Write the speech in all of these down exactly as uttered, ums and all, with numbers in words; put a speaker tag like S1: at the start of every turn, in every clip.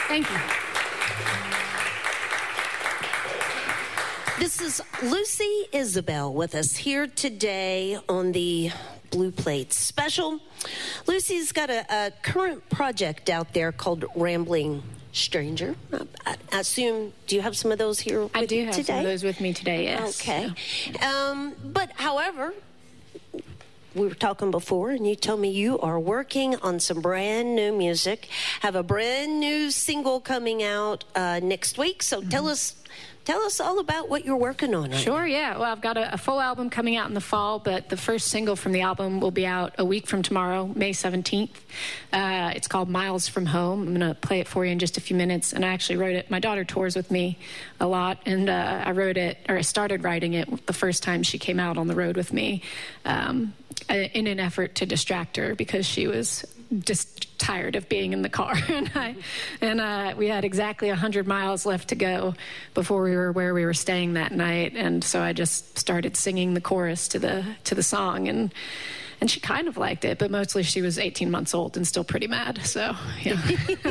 S1: Thank you.
S2: This is Lucy Isabel with us here today on the Blue Plate Special. Lucy's got a, a current project out there called Rambling Stranger. I, I assume, do you have some of those here with
S1: I do
S2: you
S1: have
S2: today?
S1: some of those with me today, yes.
S2: Okay. Um, but however, we were talking before, and you told me you are working on some brand new music, have a brand new single coming out uh, next week. So mm-hmm. tell us Tell us all about what you're working on right
S1: Sure,
S2: now.
S1: yeah. Well, I've got a, a full album coming out in the fall, but the first single from the album will be out a week from tomorrow, May seventeenth. Uh, it's called Miles from Home. I'm going to play it for you in just a few minutes. And I actually wrote it. My daughter tours with me a lot, and uh, I wrote it, or I started writing it the first time she came out on the road with me um, in an effort to distract her because she was just tired of being in the car. and I, and uh, we had exactly one hundred miles left to go before we were where we were staying that night. And so I just started singing the chorus to the to the song, and and she kind of liked it, but mostly she was eighteen months old and still pretty mad. So, yeah.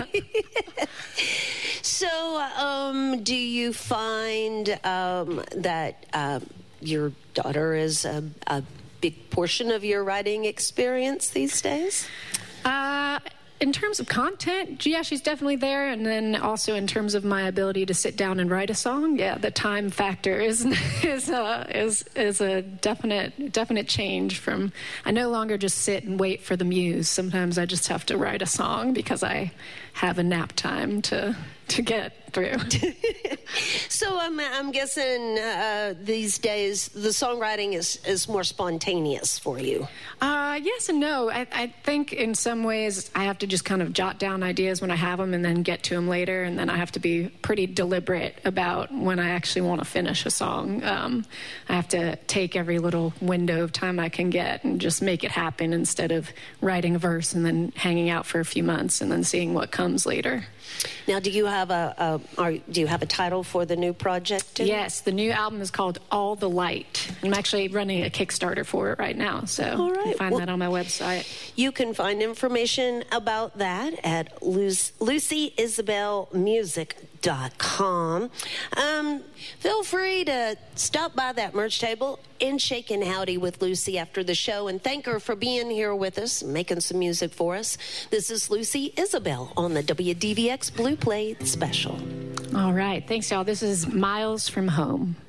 S2: So, um, do you find um, that uh, your daughter is a, a big portion of your writing experience these days?
S1: Uh, in terms of content, yeah, she's definitely there. And then also in terms of my ability to sit down and write a song, yeah, the time factor is is uh, is is a definite definite change from. I no longer just sit and wait for the muse. Sometimes I just have to write a song because I have a nap time to to get through.
S2: So I'm I'm guessing uh, these days the songwriting is, is more spontaneous for you.
S1: Uh, yes and no. I, I think in some ways I have to just kind of jot down ideas when I have them and then get to them later, and then I have to be pretty deliberate about when I actually want to finish a song. Um, I have to take every little window of time I can get and just make it happen instead of writing a verse and then hanging out for a few months and then seeing what comes later.
S2: Now, do you have a, a are, do you have a title for the new project?
S1: Yes, the new album is called All the Light. I'm actually running a Kickstarter for it right now, so
S2: All right.
S1: you can find
S2: well,
S1: that on my website.
S2: You can find information about that at Lucy Isabel Music dot com. Um, feel free to stop by that merch table and shake and howdy with Lucy after the show and thank her for being here with us and making some music for us. This is Lucy Isabel on the W D V X Blue Plate Special.
S1: All right. Thanks, y'all. This is Miles from Home.